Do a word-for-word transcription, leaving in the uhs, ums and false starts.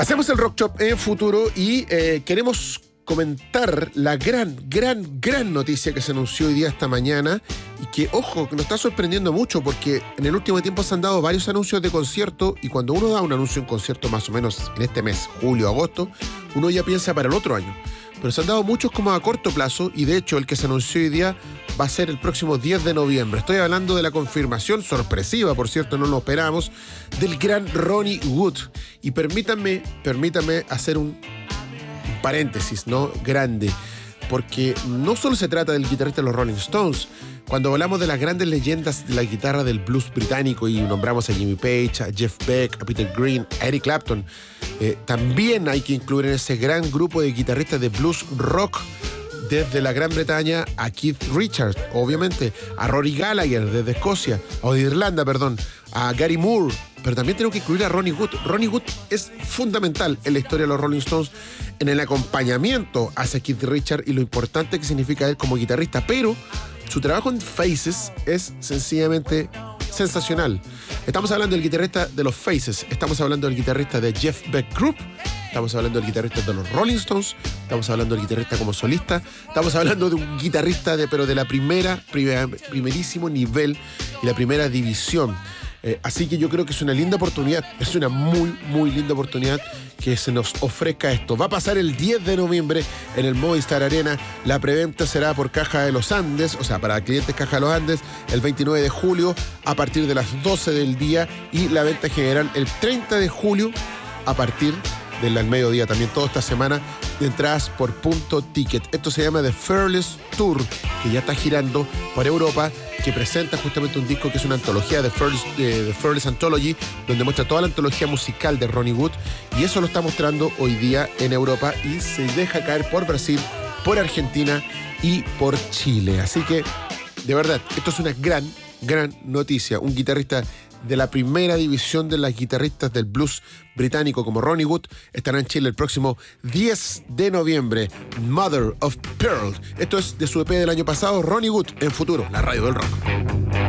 Hacemos el Rock Shop en Futuro y eh, queremos comentar la gran, gran, gran noticia que se anunció hoy día, esta mañana, y que, ojo, que nos está sorprendiendo mucho porque en el último tiempo se han dado varios anuncios de concierto y cuando uno da un anuncio en concierto más o menos en este mes, julio, agosto, uno ya piensa para el otro año. Pero se han dado muchos como a corto plazo y de hecho el que se anunció hoy día va a ser el próximo diez de noviembre. Estoy hablando de la confirmación sorpresiva, por cierto, no lo esperábamos, del gran Ronnie Wood. Y permítanme, permítanme hacer un paréntesis, ¿no? Grande, porque no solo se trata del guitarrista de los Rolling Stones. Cuando hablamos de las grandes leyendas de la guitarra del blues británico y nombramos a Jimmy Page, a Jeff Beck, a Peter Green, a Eric Clapton, eh, también hay que incluir en ese gran grupo de guitarristas de blues rock desde la Gran Bretaña a Keith Richards, obviamente, a Rory Gallagher desde Escocia, o de Irlanda, perdón, a Gary Moore, pero también tengo que incluir a Ronnie Wood. Ronnie Wood es fundamental en la historia de los Rolling Stones, en el acompañamiento hacia Keith Richards y lo importante que significa él como guitarrista, pero su trabajo en Faces es sencillamente sensacional. Estamos hablando del guitarrista de los Faces, estamos hablando del guitarrista de Jeff Beck Group, estamos hablando del guitarrista de los Rolling Stones, estamos hablando del guitarrista como solista, estamos hablando de un guitarrista de, pero de la primera, primer, primerísimo nivel y la primera división. Eh, así que yo creo que es una linda oportunidad, es una muy, muy linda oportunidad que se nos ofrezca esto. Va a pasar el diez de noviembre en el Movistar Arena. La preventa será por Caja de los Andes, o sea, para clientes Caja de los Andes, el veintinueve de julio a partir de las doce del día y la venta general el treinta de julio a partir del mediodía. También toda esta semana de entradas por punto ticket. Esto se llama The Fearless Tour, que ya está girando por Europa, que presenta justamente un disco que es una antología de Fearless, de, de Fearless Anthology, donde muestra toda la antología musical de Ronnie Wood, y eso lo está mostrando hoy día en Europa y se deja caer por Brasil, por Argentina y por Chile. Así que, de verdad, esto es una gran, gran noticia. Un guitarrista de la primera división de las guitarristas del blues británico como Ronnie Wood estará en Chile el próximo diez de noviembre. Mother of Pearl. Esto es de su E P del año pasado, Ronnie Wood en Futuro, la radio del rock.